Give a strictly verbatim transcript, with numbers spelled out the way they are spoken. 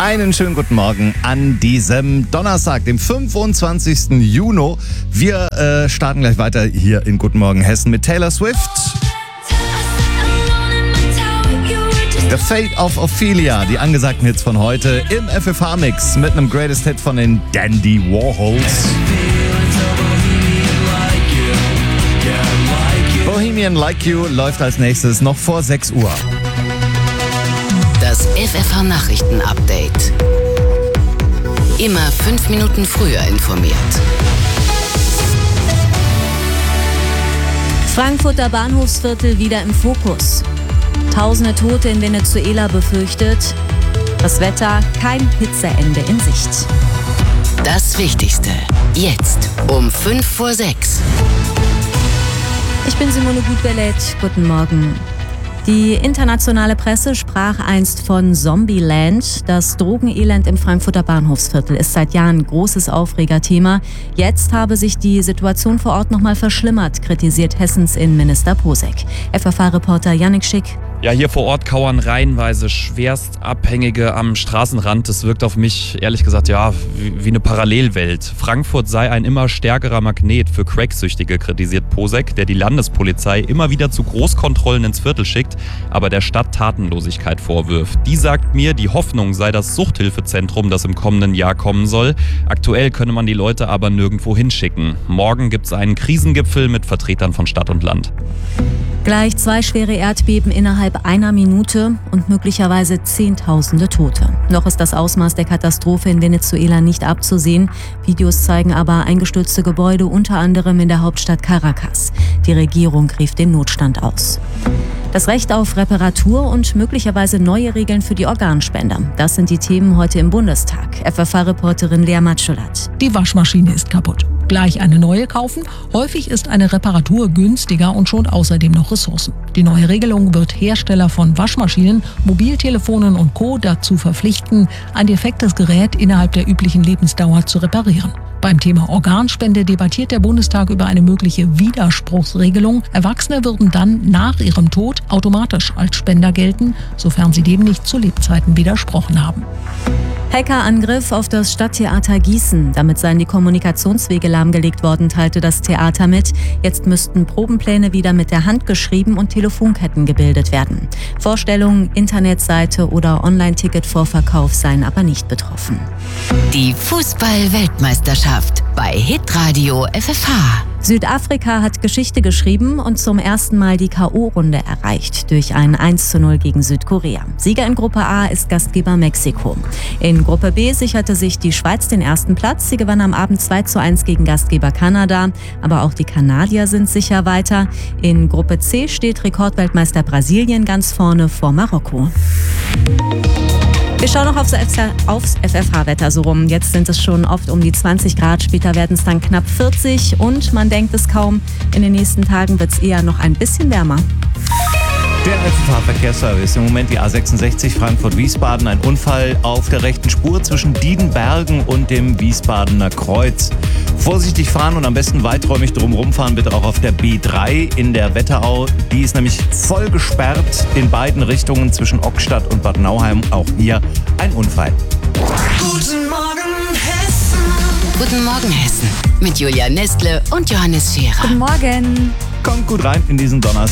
Einen schönen guten Morgen an diesem Donnerstag, dem fünfundzwanzigsten Juni. Wir äh, starten gleich weiter hier in Guten Morgen Hessen mit Taylor Swift. The Fate of Ophelia, die angesagten Hits von heute im F F H-Mix mit einem Greatest Hit von den Dandy Warhols. Bohemian Like You läuft als nächstes noch vor sechs Uhr. Das F F H-Nachrichten-Update. Immer fünf Minuten früher informiert. Frankfurter Bahnhofsviertel wieder im Fokus. Tausende Tote in Venezuela befürchtet. Das Wetter, kein Hitzeende in Sicht. Das Wichtigste, jetzt um fünf vor sechs. Ich bin Simone Gutberlet. Guten Morgen. Die internationale Presse sprach einst von Zombieland. Das Drogenelend im Frankfurter Bahnhofsviertel ist seit Jahren großes Aufregerthema. Jetzt habe sich die Situation vor Ort nochmal verschlimmert, kritisiert Hessens Innenminister Posek. F F H-Reporter Yannick Schick. Ja, hier vor Ort kauern reihenweise Schwerstabhängige am Straßenrand. Das wirkt auf mich, ehrlich gesagt, ja, wie, wie eine Parallelwelt. Frankfurt sei ein immer stärkerer Magnet für Cracksüchtige, kritisiert Posek, der die Landespolizei immer wieder zu Großkontrollen ins Viertel schickt, aber der Stadt Tatenlosigkeit vorwirft. Die sagt mir, die Hoffnung sei das Suchthilfezentrum, das im kommenden Jahr kommen soll. Aktuell könne man die Leute aber nirgendwo hinschicken. Morgen gibt es einen Krisengipfel mit Vertretern von Stadt und Land. Gleich zwei schwere Erdbeben innerhalb einer Minute und möglicherweise Zehntausende Tote. Noch ist das Ausmaß der Katastrophe in Venezuela nicht abzusehen. Videos zeigen aber eingestürzte Gebäude, unter anderem in der Hauptstadt Caracas. Die Regierung rief den Notstand aus. Das Recht auf Reparatur und möglicherweise neue Regeln für die Organspender. Das sind die Themen heute im Bundestag. F F H-Reporterin Lea Matschulat. Die Waschmaschine ist kaputt. Gleich eine neue kaufen? Häufig ist eine Reparatur günstiger und schont außerdem noch Ressourcen. Die neue Regelung wird Hersteller von Waschmaschinen, Mobiltelefonen und Co. dazu verpflichten, ein defektes Gerät innerhalb der üblichen Lebensdauer zu reparieren. Beim Thema Organspende debattiert der Bundestag über eine mögliche Widerspruchsregelung. Erwachsene würden dann nach ihrem Tod automatisch als Spender gelten, sofern sie dem nicht zu Lebzeiten widersprochen haben. Hackerangriff auf das Stadttheater Gießen. Damit seien die Kommunikationswege lahmgelegt worden, teilte das Theater mit. Jetzt müssten Probenpläne wieder mit der Hand geschrieben und Telefonketten gebildet werden. Vorstellungen, Internetseite oder Online-Ticket-Vorverkauf seien aber nicht betroffen. Die Fußball-Weltmeisterschaft bei Hitradio F F H. Südafrika hat Geschichte geschrieben und zum ersten Mal die K O-Runde erreicht durch ein eins zu null gegen Südkorea. Sieger in Gruppe A ist Gastgeber Mexiko. In Gruppe B sicherte sich die Schweiz den ersten Platz. Sie gewann am Abend zwei zu eins gegen Gastgeber Kanada. Aber auch die Kanadier sind sicher weiter. In Gruppe C steht Rekordweltmeister Brasilien ganz vorne vor Marokko. Wir schauen noch aufs, aufs F F H-Wetter so rum. Jetzt sind es schon oft um die zwanzig Grad, später werden es dann knapp vierzig und man denkt es kaum, in den nächsten Tagen wird es eher noch ein bisschen wärmer. Der F F H-Verkehrsservice, im Moment die A sechsundsechzig Frankfurt-Wiesbaden, ein Unfall auf der rechten Spur zwischen Diedenbergen und dem Wiesbadener Kreuz. Vorsichtig fahren und am besten weiträumig drumherum fahren, bitte auch auf der B drei in der Wetterau. Die ist nämlich voll gesperrt in beiden Richtungen zwischen Ockstadt und Bad Nauheim. Auch hier ein Unfall. Guten Morgen Hessen. Guten Morgen Hessen mit Julia Nestle und Johannes Scherer. Guten Morgen. Kommt gut rein in diesen Donnerstag.